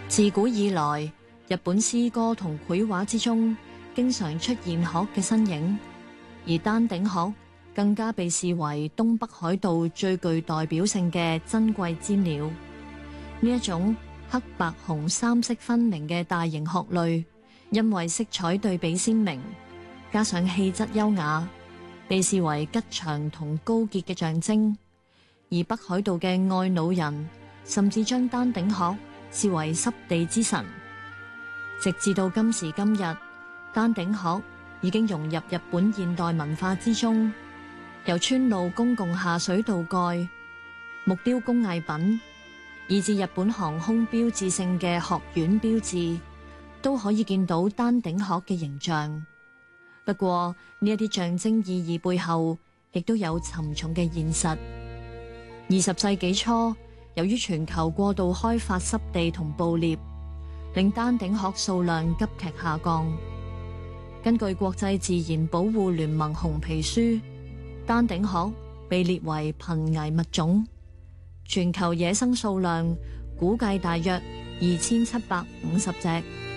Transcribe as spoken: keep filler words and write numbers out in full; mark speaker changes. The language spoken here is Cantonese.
Speaker 1: 自古以來，日本詩歌同繪畫之中經常出現鶴嘅身影，而丹頂鶴更加被視為東北海道最具代表性嘅珍貴鷄鳥。呢一種黑白紅三色分明嘅大型鶴類，因為色彩對比鮮明，加上氣質優雅，被視為吉祥同高潔嘅象徵。而北海道嘅愛腦人甚至將丹頂鶴視為濕地之神。直至到今時今日，丹頂鶴已經融入日本現代文化之中，由村路公共下水道蓋、木雕工藝品，以至日本航空標誌性嘅鶴丸標誌，都可以見到丹頂鶴嘅形象。不過呢一啲象徵意義背後，亦都有沉重嘅現實。二十世紀初，由於全球過度開發濕地同捕獵，令丹頂鶴數量急劇下降。根據國際自然保護聯盟紅皮書，丹頂鶴被列為瀕危物種，全球野生數量估計大約二千七百五十隻。